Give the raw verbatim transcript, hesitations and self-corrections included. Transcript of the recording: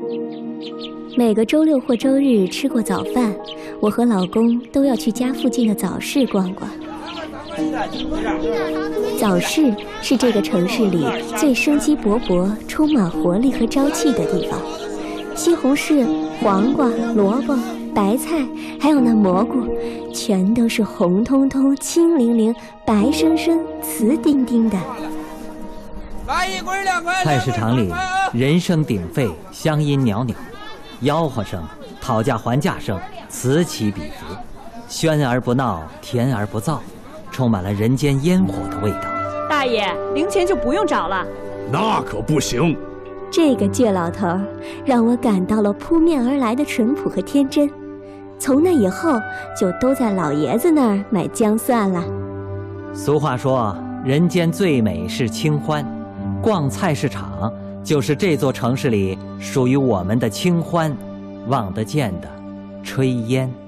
每个周六或周日吃过早饭，我和老公都要去家附近的早市逛逛。早市是这个城市里最生机勃勃、充满活力和朝气的地方。西红柿、黄瓜、萝卜、白菜，还有那蘑菇，全都是红彤彤、青灵灵、白生生、瓷丁丁的。 菜市场里人声鼎沸，乡音袅袅，吆喝声、讨价还价声此起彼伏，喧而不闹，甜而不燥，充满了人间烟火的味道。 大爷，零钱就不用找了。 那可不行。 这个倔老头让我感到了扑面而来的淳朴和天真。从那以后，就都在老爷子那儿买姜蒜了。 俗话说，人间最美是清欢，逛菜市场就是这座城市里属于我们的清欢，望得见的炊烟。